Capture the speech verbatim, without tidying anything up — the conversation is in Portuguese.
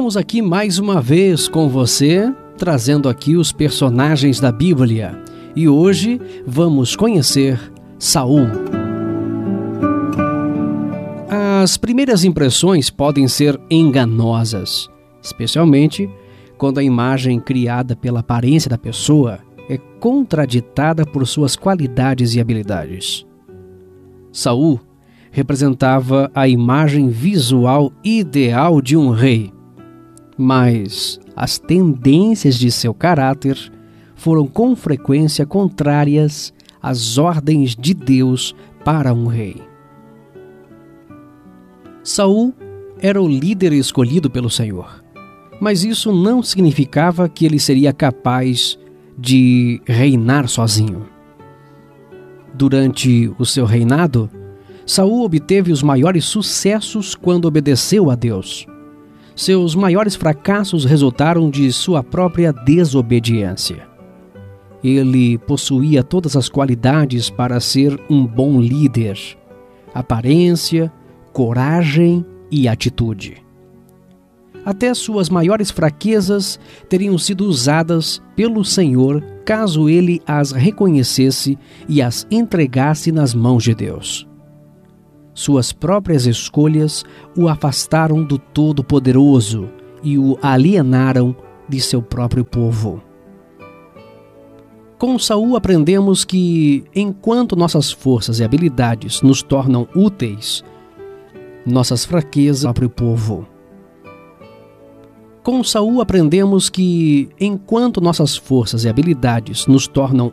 Estamos aqui mais uma vez com você, trazendo aqui os personagens da Bíblia. E hoje vamos conhecer Saul. As primeiras impressões podem ser enganosas, especialmente quando a imagem criada pela aparência da pessoa é contraditada por suas qualidades e habilidades. Saul representava a imagem visual ideal de um rei, mas as tendências de seu caráter foram com frequência contrárias às ordens de Deus para um rei. Saul era o líder escolhido pelo Senhor, mas isso não significava que ele seria capaz de reinar sozinho. Durante o seu reinado, Saul obteve os maiores sucessos quando obedeceu a Deus. Seus maiores fracassos resultaram de sua própria desobediência. Ele possuía todas as qualidades para ser um bom líder: aparência, coragem e atitude. Até suas maiores fraquezas teriam sido usadas pelo Senhor caso ele as reconhecesse e as entregasse nas mãos de Deus. Suas próprias escolhas o afastaram do Todo-Poderoso e o alienaram de seu próprio povo. Com Saul aprendemos que, enquanto nossas forças e habilidades nos tornam úteis, nossas fraquezas ao próprio povo. Com Saul aprendemos que, enquanto nossas forças e habilidades nos tornam